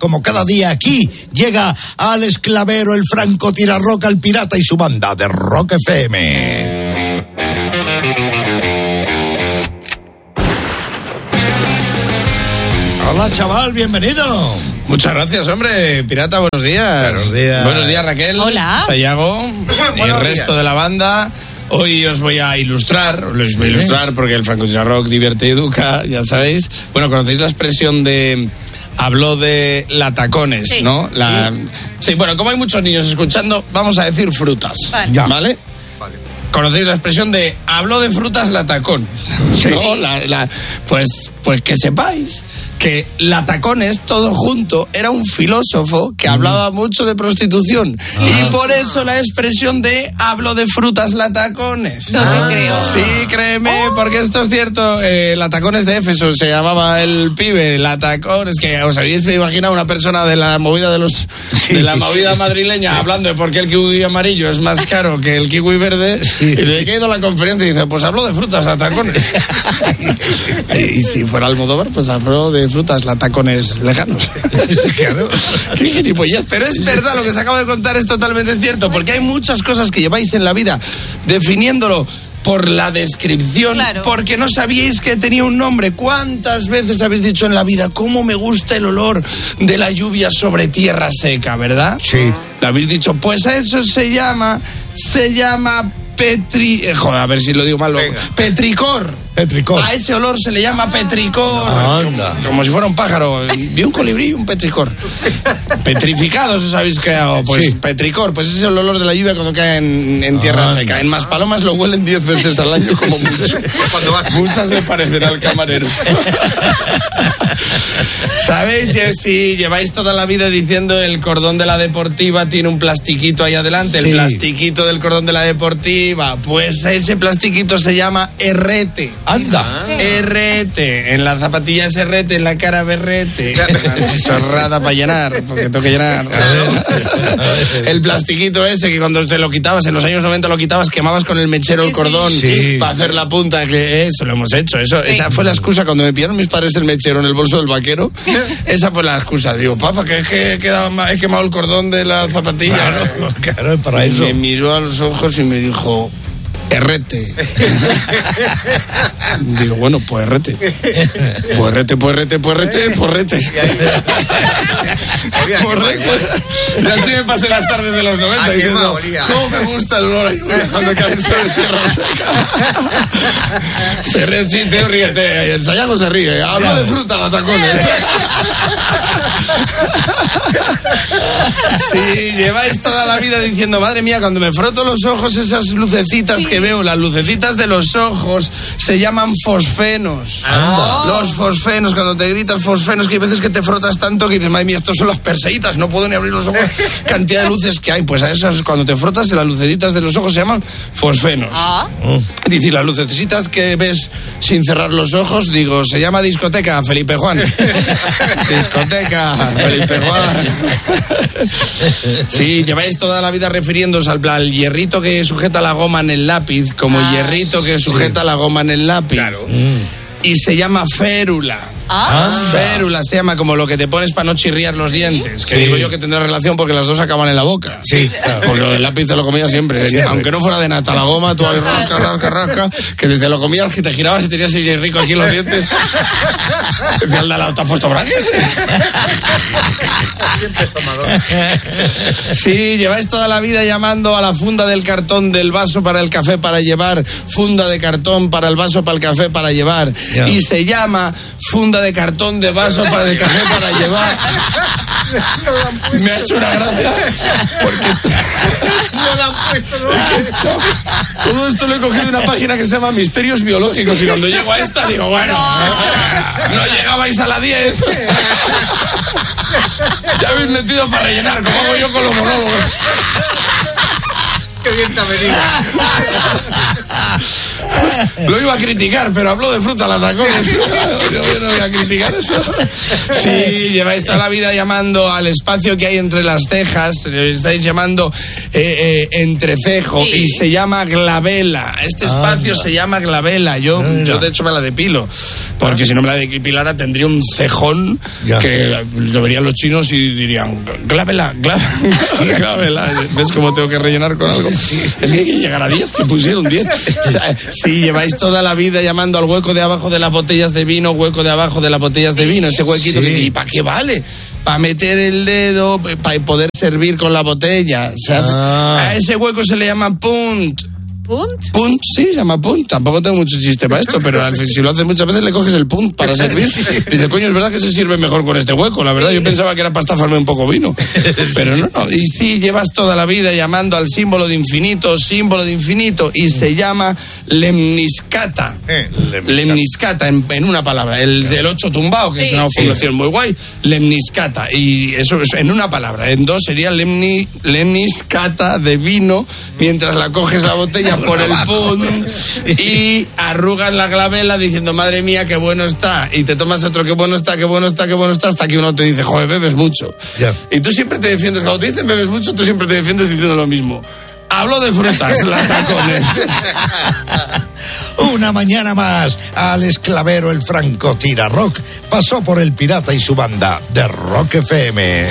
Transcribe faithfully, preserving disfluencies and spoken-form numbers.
como cada día aquí, llega Alex Clavero, el francotirarroca, el pirata y su banda de Rock F M. Hola, chaval, bienvenido. Muchas gracias, hombre. Pirata, buenos días. Buenos días. Buenos días, Raquel. Hola. Sayago y el resto de la banda. Hoy os voy a ilustrar, os voy a ilustrar porque el francotirarrock divierte y educa, ya sabéis. Bueno, conocéis la expresión de... Habló de latacones, sí. ¿no? La... Sí. sí, bueno, como hay muchos niños escuchando, vamos a decir frutas. Vale. Ya. ¿Vale? Vale. Conocéis la expresión de habló de frutas latacones, sí. ¿no? La, la... Pues, pues que sepáis que Latacones, todo junto, era un filósofo que hablaba mucho de prostitución. Ah. Y por eso la expresión de hablo de frutas latacones. No te ah. creo. Sí, créeme, oh. porque esto es cierto. Eh, Latacones de Éfeso se llamaba el pibe. Latacones, que os habéis imaginado una persona de la movida de los sí. de la movida madrileña hablando de por qué el kiwi amarillo es más caro que el kiwi verde. Sí. Y de que ha ido a la conferencia y dice, pues hablo de frutas latacones. Y si fuera Almodóvar, pues habló de frutas latacones lejanos. Claro. Qué gilipollez. Pero es verdad, lo que se acaba de contar es totalmente cierto, porque hay muchas cosas que lleváis en la vida definiéndolo por la descripción, claro. porque no sabíais que tenía un nombre. ¿Cuántas veces habéis dicho en la vida, cómo me gusta el olor de la lluvia sobre tierra seca, verdad? Sí. Lo habéis dicho, pues a eso se llama, se llama petri... Eh, joder, a ver si lo digo mal. Venga. Petricor. Petricor. A ese olor se le llama petricor. Anda. Como, como si fuera un pájaro. Vi un colibrí y un petricor. Petrificados os habéis quedado. Pues sí. Petricor, pues ese es el olor de la lluvia cuando cae en, en tierra Anda. seca. En Maspalomas lo huelen diez veces al año como mucho. Cuando vas. Muchas le parecen al camarero. ¿Sabéis? Si lleváis toda la vida diciendo el cordón de la deportiva tiene un plastiquito ahí adelante, sí. el plastiquito del cordón de la deportiva, pues ese plastiquito se llama herrete. Anda. Errete. En la zapatilla es errete, en la cara berrete. Chorrada para llenar, porque tengo que llenar. El plastiquito ese que cuando te lo quitabas, en los años noventa lo quitabas, quemabas con el mechero el cordón sí. para hacer la punta, que eso lo hemos hecho. Eso, esa fue la excusa cuando me pillaron mis padres el mechero en el bolso del vaquero. Esa fue la excusa. Digo, papá, que es que he, quedado, he quemado el cordón de la zapatilla. Claro, ¿no? Claro, para eso. Me miró a los ojos y me dijo... Errete. Digo, bueno, pues errete. Pues errete, pues errete, pues errete, pues errete. Y así me pasé las tardes de los noventa ah, diciendo, ¿cómo me gusta el olor cuando cae sobre tierra seca? Se ríe, sí, te ríete. El Sayago se ríe. Habla de fruta, latacones. Sí, lleváis toda la vida diciendo, madre mía, cuando me froto los ojos, esas lucecitas sí. que veo, las lucecitas de los ojos, se llaman fosfenos. Ah. Los fosfenos, cuando te gritas fosfenos, que hay veces que te frotas tanto que dices, madre mía, estos son las perseitas, no puedo ni abrir los ojos, cantidad de luces que hay. Pues a esas, cuando te frotas, las lucecitas de los ojos se llaman fosfenos. Ah. Dice, las lucecitas que ves sin cerrar los ojos, digo, se llama discoteca, Felipe Juan. Discoteca, Felipe Juan. Sí, lleváis toda la vida refiriéndose al, al hierrito que sujeta la goma en el lápiz, como ah, hierrito que sujeta sí. la goma en el lápiz. Claro. Mm. Y se llama férula. Ah. Férula se llama como lo que te pones para no chirriar los dientes. Que sí. digo yo que tendrá relación porque las dos acaban en la boca. Sí, claro. Porque el lápiz te lo comías siempre. siempre. Aunque no fuera de nata, la goma, tú ahí rasca, rasca, rasca. Que te lo comías, que te girabas y tenías ese rico aquí en los dientes. ¿Te al de la te has puesto braques? Sí, lleváis toda la vida llamando a la funda del cartón del vaso para el café para llevar, funda de cartón para el vaso para el café para llevar. Yeah. Y se llama funda de cartón de vaso para el café para llevar. Me ha hecho una gracia porque no lo han puesto, no. Todo esto lo he cogido de una página que se llama Misterios Biológicos y cuando llego a esta digo, bueno, no, no llegabais a la diez. Ya habéis metido para rellenar, como hago yo con los monólogos. Qué bien te ha venido. Lo iba a criticar, pero habló de fruta la tacones. Yo no voy a criticar eso. Sí, lleváis toda la vida llamando al espacio que hay entre las cejas, estáis llamando eh, eh, entrecejo, sí. Y se llama glabela. Este espacio ah, se llama glabela. Yo, yo de hecho me la depilo, porque ah. si no me la depilara tendría un cejón ya. Que lo verían los chinos y dirían glabela, glabela, glabela. ¿Ves cómo tengo que rellenar con algo? Sí. Es que hay que llegar a diez, que pusieron diez. O sea, si lleváis toda la vida llamando al hueco de abajo de las botellas de vino, hueco de abajo de las botellas de vino, ese huequito sí. que ¿y para qué vale? Para meter el dedo, para poder servir con la botella. O sea, ah. a ese hueco se le llama punt. ¿Punt? Punt, sí, se llama punt. Tampoco tengo mucho chiste para esto, pero al fin, si lo haces muchas veces le coges el punt para servir. Dice, coño, es verdad que se sirve mejor con este hueco. La verdad, yo pensaba que era para estafarme un poco vino. Pero no, no. Y sí, llevas toda la vida llamando al símbolo de infinito, símbolo de infinito, y se llama lemniscata. Eh, lemniscata, en, en una palabra. El del ocho tumbao, que sí, es una fundación sí. muy guay. Lemniscata. Y eso es en una palabra. En dos sería lemni, lemniscata de vino, mientras la coges la botella por el punt y arrugas la glabela diciendo madre mía qué bueno está, y te tomas otro qué bueno está, qué bueno está, qué bueno está, hasta que uno te dice joder, bebes mucho. Yeah. Y tú siempre te defiendes, cuando te dicen bebes mucho, tú siempre te defiendes diciendo lo mismo. Hablo de frutas, las tacones. Una mañana más, Alex Clavero, el francotirador rock, pasó por el pirata y su banda de Rock F M.